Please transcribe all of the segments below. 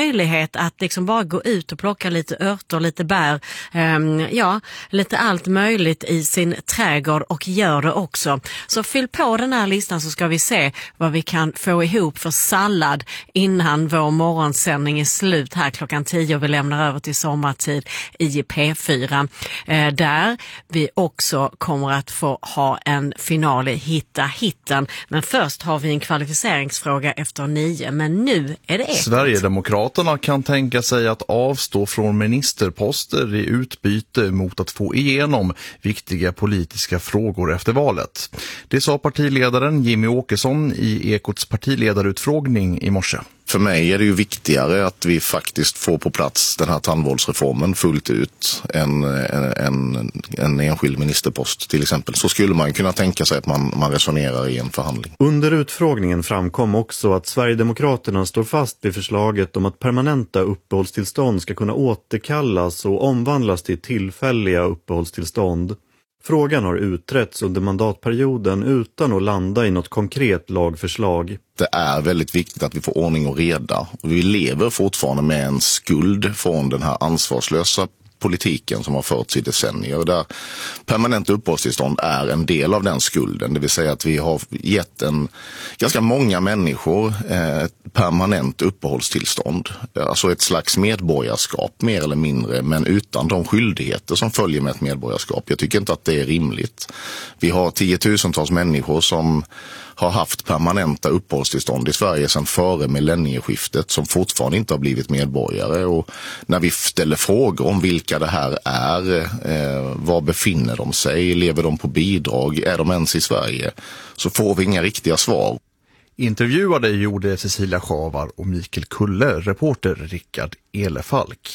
möjlighet att liksom bara gå ut och plocka lite örter, lite bär, lite allt möjligt i sin trädgård och gör det också. Så fyll på den här listan så ska vi se vad vi kan få ihop för sallad innan vår morgonsändning är slut här klockan 10 och vi lämnar över till sommartid i P4. Där vi också kommer att få ha en final i Hitta hitten. Men först har vi en kvalificeringsfråga efter 9, men nu är det Ekot. Sverigedemokraterna kan tänka sig att avstå från ministerposter i utbyte mot att få igenom viktiga politiska frågor efter valet. Det sa partiledaren Jimmie Åkesson i Ekots partiledarutfrågning i morse. För mig är det ju viktigare att vi faktiskt får på plats den här tandvårdsreformen fullt ut än en enskild ministerpost till exempel. Så skulle man kunna tänka sig att man resonerar i en förhandling. Under utfrågningen framkom också att Sverigedemokraterna står fast vid förslaget om att permanenta uppehållstillstånd ska kunna återkallas och omvandlas till tillfälliga uppehållstillstånd. Frågan har utretts under mandatperioden utan att landa i något konkret lagförslag. Det är väldigt viktigt att vi får ordning och reda. Och vi lever fortfarande med en skuld från den här ansvarslösa politiken som har förts i decennier. Där permanent uppehållstillstånd är en del av den skulden. Det vill säga att vi har gett ganska många människor permanent uppehållstillstånd. Alltså ett slags medborgarskap mer eller mindre, men utan de skyldigheter som följer med ett medborgarskap. Jag tycker inte att det är rimligt. Vi har 10-tusentals människor som har haft permanenta uppehållstillstånd i Sverige sedan före millennieskiftet som fortfarande inte har blivit medborgare. Och när vi ställer frågor om vilka det här är, var befinner de sig, lever de på bidrag, är de ens i Sverige, så får vi inga riktiga svar. Intervjuade gjorde Cecilia Schavar och Mikael Kulle, reporter Rickard Elefalk.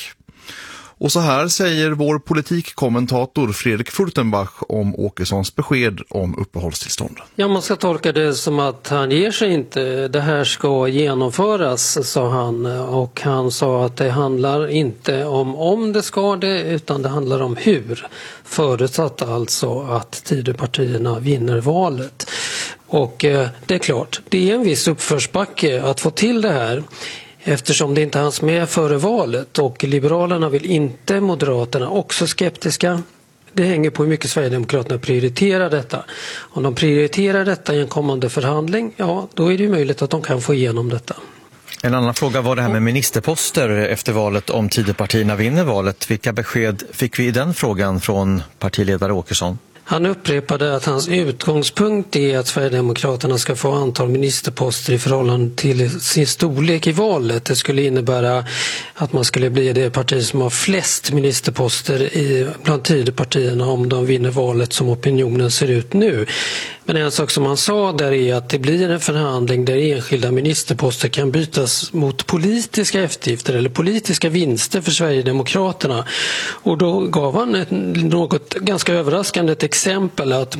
Och så här säger vår politikkommentator Fredrik Furtenbach om Åkessons besked om uppehållstillstånd. Ja, man ska tolka det som att han ger sig inte. Det här ska genomföras, sa han. Och han sa att det handlar inte om det ska det, utan det handlar om hur. Förutsatt alltså att Tidöpartierna vinner valet. Och det är klart, det är en viss uppförsbacke att få till det här. Eftersom det inte hanns med före valet och Liberalerna vill inte, Moderaterna också skeptiska. Det hänger på hur mycket Sverigedemokraterna prioriterar detta. Om de prioriterar detta i en kommande förhandling, ja, då är det ju möjligt att de kan få igenom detta. En annan fråga var det här med ministerposter efter valet om Tidöpartierna vinner valet. Vilka besked fick vi i den frågan från partiledare Åkesson? Han upprepade att hans utgångspunkt är att Sverigedemokraterna ska få antal ministerposter i förhållande till sin storlek i valet. Det skulle innebära att man skulle bli det parti som har flest ministerposter bland Tidöpartierna om de vinner valet som opinionen ser ut nu. Men en sak som han sa där är att det blir en förhandling där enskilda ministerposter kan bytas mot politiska eftergifter eller politiska vinster för Sverigedemokraterna. Och då gav han något ganska överraskande exempel att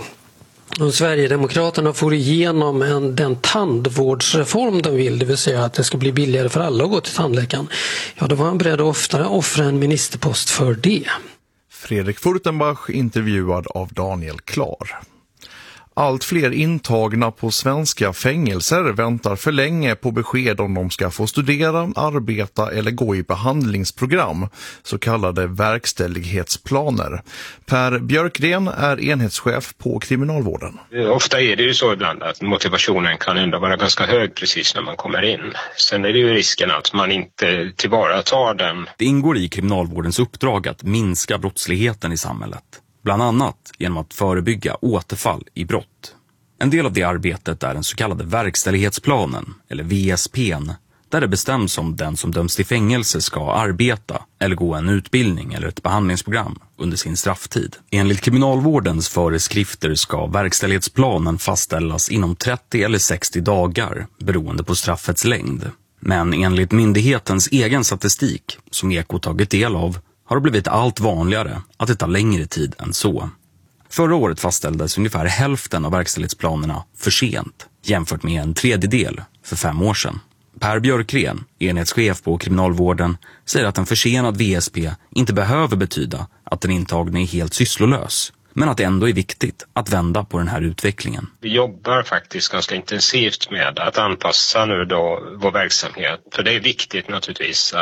om Sverigedemokraterna får igenom den tandvårdsreform de vill, det vill säga att det ska bli billigare för alla att gå till tandläkaren, ja, då var han beredd att offra en ministerpost för det. Fredrik Furtenbach intervjuad av Daniel Klar. Allt fler intagna på svenska fängelser väntar för länge på besked om de ska få studera, arbeta eller gå i behandlingsprogram, så kallade verkställighetsplaner. Per Björkgren är enhetschef på kriminalvården. Ofta är det ju så ibland att motivationen kan ändå vara ganska hög precis när man kommer in. Sen är det ju risken att man inte tillvaratar den. Det ingår i kriminalvårdens uppdrag att minska brottsligheten i samhället. Bland annat genom att förebygga återfall i brott. En del av det arbetet är den så kallade verkställighetsplanen, eller VSP:n, där det bestäms om den som döms till fängelse ska arbeta eller gå en utbildning eller ett behandlingsprogram under sin strafftid. Enligt kriminalvårdens föreskrifter ska verkställighetsplanen fastställas inom 30 eller 60 dagar beroende på straffets längd. Men enligt myndighetens egen statistik, som Ekot tagit del av, har det blivit allt vanligare att det tar längre tid än så. Förra året fastställdes ungefär hälften av verkställighetsplanerna för sent, jämfört med en tredjedel för 5 år sedan. Per Björkgren, enhetschef på kriminalvården, säger att en försenad VSP inte behöver betyda att den intagne är helt sysslolös, men att det ändå är viktigt att vända på den här utvecklingen. Vi jobbar faktiskt ganska intensivt med att anpassa nu då vår verksamhet. För det är viktigt naturligtvis